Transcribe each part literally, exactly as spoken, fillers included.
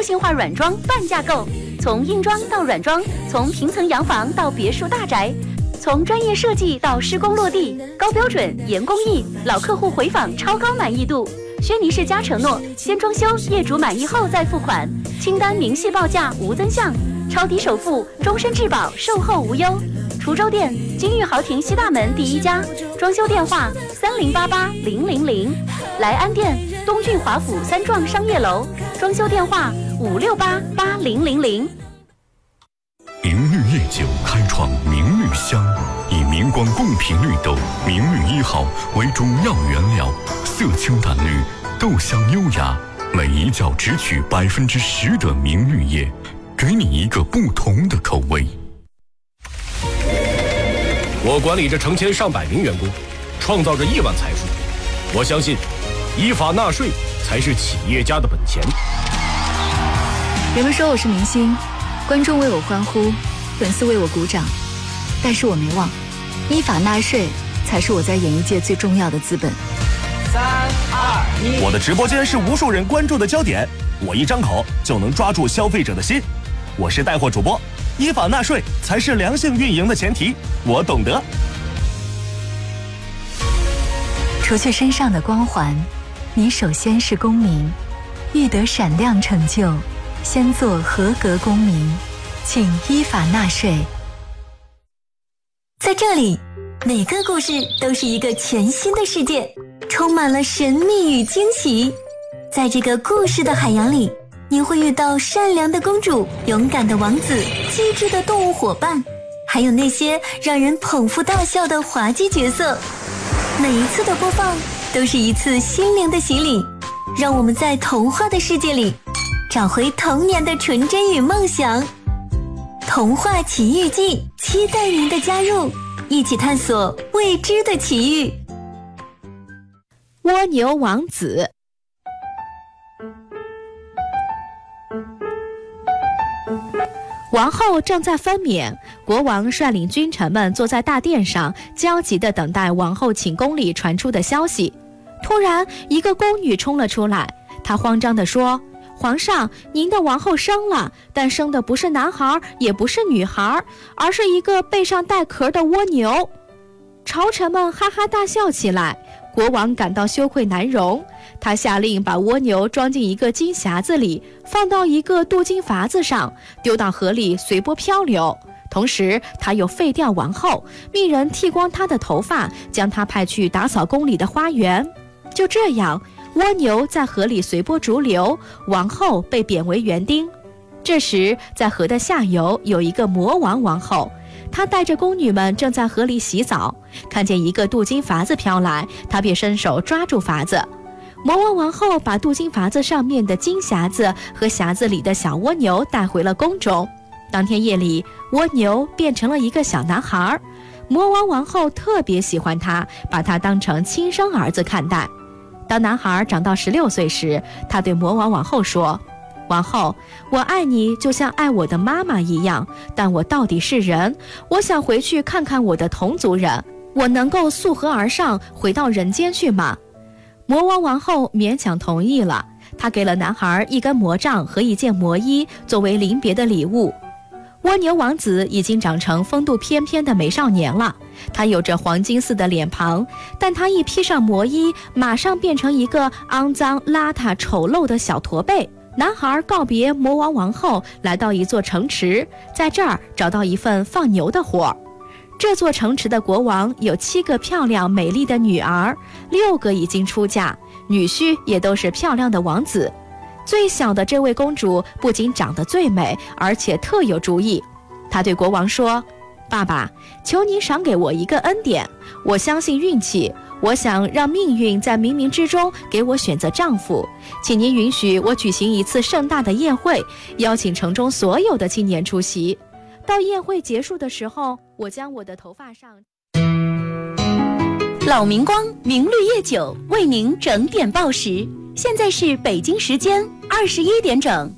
个性化软装半价购，从硬装到软装，从平层洋房到别墅大宅，从专业设计到施工落地，高标准严工艺，老客户回访超高满意度。轩尼诗家承诺，先装修，业主满意后再付款，清单明细报价无增项，超低首付，终身质保，售后无忧。滁州店金玉豪庭西大门第一家，装修电话三零八八零零零。莱安店东郡华府三幢商业楼，装修电话五六八八零零零。 明绿夜酒开创明绿香，以明光贡品绿豆明绿一号为主要原料，色清淡绿，豆香优雅，每一窖只取百分之十的明绿叶，给你一个不同的口味。 我管理着成千上百名员工，创造着亿万财富。我相信，依法纳税才是企业家的本钱。 人们说我是明星，观众为我欢呼，粉丝为我鼓掌，但是我没忘，依法纳税才是我在演艺界最重要的资本。 三二一， 我的直播间是无数人关注的焦点，我一张口就能抓住消费者的心。我是带货主播，依法纳税才是良性运营的前提，我懂得。 除去身上的光环，你首先是公民，欲得闪亮成就，先做合格公民，请依法纳税。 在这里，每个故事都是一个全新的世界，充满了神秘与惊喜。在这个故事的海洋里，你会遇到善良的公主、勇敢的王子、机智的动物伙伴，还有那些让人捧腹大笑的滑稽角色。每一次的播放都是一次心灵的洗礼，让我们在童话的世界里找回童年的纯真与梦想。童话奇遇记，期待您的加入，一起探索未知的奇遇。 蜗牛王子。王后正在分娩，国王率领君臣们坐在大殿上，焦急地等待王后寝宫里传出的消息。突然，一个宫女冲了出来，她慌张地说：“皇上，您的王后生了，但生的不是男孩，也不是女孩，而是一个背上带壳的蜗牛。”朝臣们哈哈大笑起来。国王感到羞愧难容，他下令把蜗牛装进一个金匣子里，放到一个镀金筏子上，丢到河里随波漂流。同时，他又废掉王后，命人剃光她的头发，将她派去打扫宫里的花园。就这样，蜗牛在河里随波逐流，王后被贬为园丁。这时，在河的下游有一个魔王王后，她带着宫女们正在河里洗澡，看见一个镀金筏子飘来，她便伸手抓住筏子。魔王王后把镀金筏子上面的金匣子和匣子里的小蜗牛带回了宫中。当天夜里，蜗牛变成了一个小男孩，魔王王后特别喜欢他，把他当成亲生儿子看待。当男孩长到十六岁时，他对魔王王后说：“王后，我爱你就像爱我的妈妈一样，但我到底是人，我想回去看看我的同族人，我能够溯河而上，回到人间去吗？”魔王王后勉强同意了，她给了男孩一根魔杖和一件魔衣作为临别的礼物。蜗牛王子已经长成风度翩翩的美少年了，他有着黄金似的脸庞，但他一披上魔衣，马上变成一个肮脏邋遢丑陋的小驼背。男孩告别魔王王后，来到一座城池，在这儿找到一份放牛的活。这座城池的国王有七个漂亮美丽的女儿，六个已经出嫁，女婿也都是漂亮的王子。最小的这位公主不仅长得最美，而且特有主意。她对国王说：“爸爸，求您赏给我一个恩典，我相信运气，我想让命运在冥冥之中给我选择丈夫，请您允许我举行一次盛大的宴会，邀请城中所有的青年出席。到宴会结束的时候，我将我的头发上……” 老明光明绿夜酒为您整点报时，现在是北京时间二十一点整。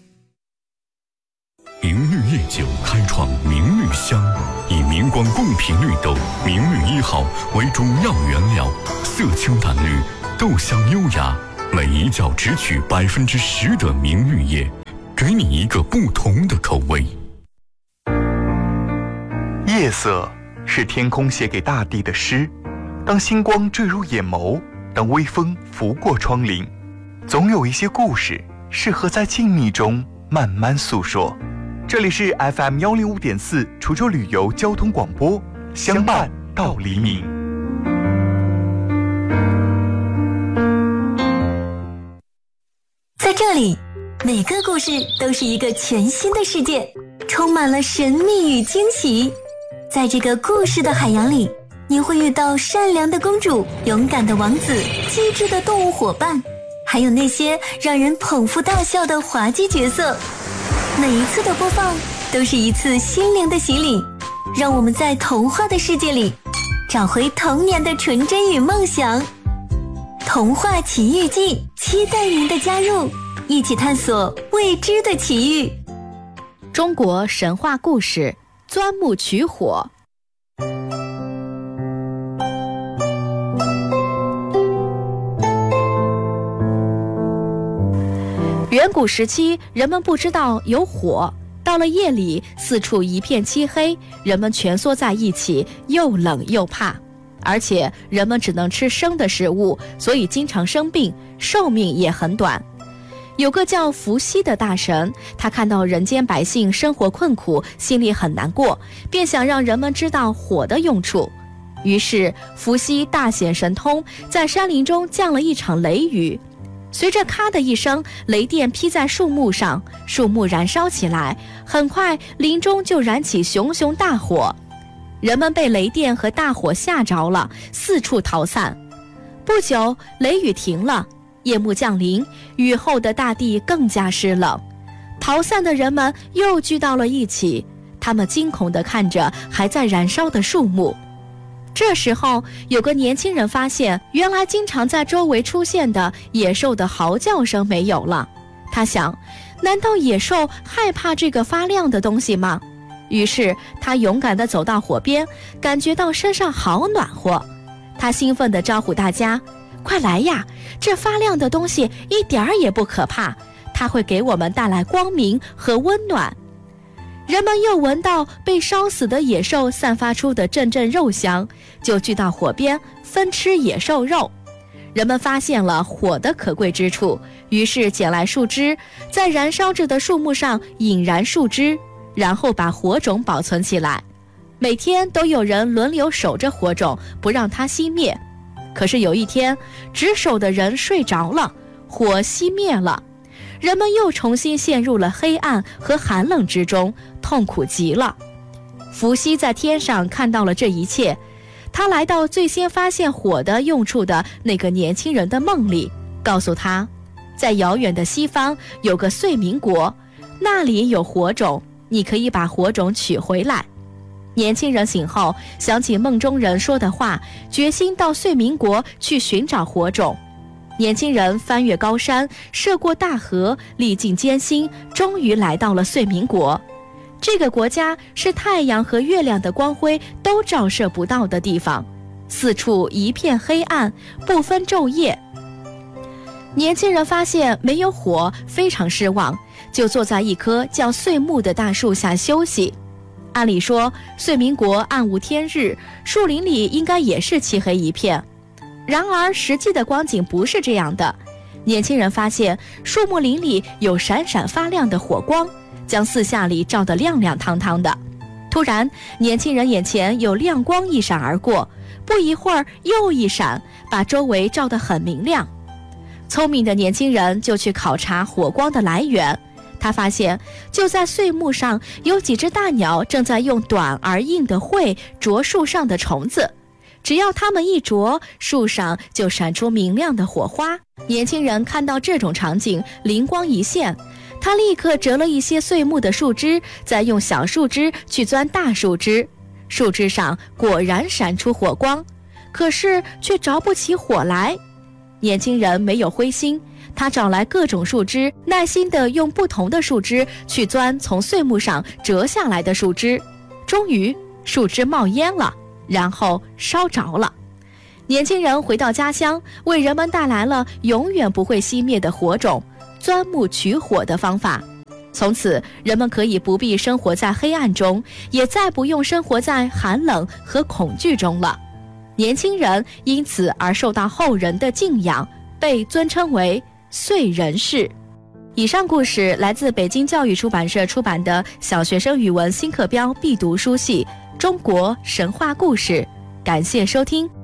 明绿夜酒开创明绿香，以明光贡品绿豆明绿一号为主要原料，色清淡绿，豆香优雅，每一窖只取百分之十的明绿叶， 给你一个不同的口味。 夜色是天空写给大地的诗，当星光坠入眼眸，当微风拂过窗棂，总有一些故事适合在静谧中慢慢诉说。这里是 F M 一零五点四滁州旅游交通广播，相伴到黎明。 在这里，每个故事都是一个全新的世界，充满了神秘与惊喜。在这个故事的海洋里，你会遇到善良的公主、勇敢的王子、机智的动物伙伴，还有那些让人捧腹大笑的滑稽角色。每一次的播放都是一次心灵的洗礼，让我们在童话的世界里找回童年的纯真与梦想。童话奇遇记，期待您的加入，一起探索未知的奇遇。 中国神话故事，钻木取火。远古时期，人们不知道有火，到了夜里，四处一片漆黑，人们蜷缩在一起，又冷又怕。而且人们只能吃生的食物，所以经常生病，寿命也很短。有个叫伏羲的大神，他看到人间百姓生活困苦，心里很难过，便想让人们知道火的用处。于是伏羲大显神通，在山林中降了一场雷雨，随着咔的一声，雷电劈在树木上，树木燃烧起来，很快林中就燃起熊熊大火。人们被雷电和大火吓着了，四处逃散。不久，雷雨停了，夜幕降临，雨后的大地更加湿冷。逃散的人们又聚到了一起，他们惊恐地看着还在燃烧的树木。这时候，有个年轻人发现，原来经常在周围出现的野兽的嚎叫声没有了。他想，难道野兽害怕这个发亮的东西吗？于是他勇敢地走到火边，感觉到身上好暖和。他兴奋地招呼大家，快来呀，这发亮的东西一点儿也不可怕，它会给我们带来光明和温暖。人们又闻到被烧死的野兽散发出的阵阵肉香，就聚到火边分吃野兽肉。人们发现了火的可贵之处，于是捡来树枝，在燃烧着的树木上引燃树枝，然后把火种保存起来。每天都有人轮流守着火种，不让它熄灭。可是有一天，值守的人睡着了，火熄灭了，人们又重新陷入了黑暗和寒冷之中，痛苦极了。伏羲在天上看到了这一切，他来到最先发现火的用处的那个年轻人的梦里，告诉他，在遥远的西方有个遂民国，那里有火种，你可以把火种取回来。年轻人醒后想起梦中人说的话，决心到遂民国去寻找火种。年轻人翻越高山，涉过大河，历尽艰辛，终于来到了遂民国。这个国家是太阳和月亮的光辉都照射不到的地方，四处一片黑暗，不分昼夜。年轻人发现没有火，非常失望，就坐在一棵叫岁木的大树下休息。按理说，遂民国暗无天日，树林里应该也是漆黑一片。然而实际的光景不是这样的，年轻人发现树木林里有闪闪发亮的火光，将四下里照得亮亮堂堂的。突然，年轻人眼前有亮光一闪而过，不一会儿又一闪，把周围照得很明亮。聪明的年轻人就去考察火光的来源，他发现就在碎木上有几只大鸟正在用短而硬的喙啄树上的虫子，只要它们一啄，树上就闪出明亮的火花。年轻人看到这种场景，灵光一现，他立刻折了一些碎木的树枝，再用小树枝去钻大树枝，树枝上果然闪出火光，可是却着不起火来。年轻人没有灰心，他找来各种树枝，耐心地用不同的树枝去钻从碎木上折下来的树枝，终于树枝冒烟了，然后烧着了。年轻人回到家乡，为人们带来了永远不会熄灭的火种，钻木取火的方法。 从此，人们可以不必生活在黑暗中，也再不用生活在寒冷和恐惧中了。年轻人因此而受到后人的敬仰，被尊称为燧人氏。以上故事来自北京教育出版社出版的小学生语文新课标必读书系《中国神话故事》，感谢收听。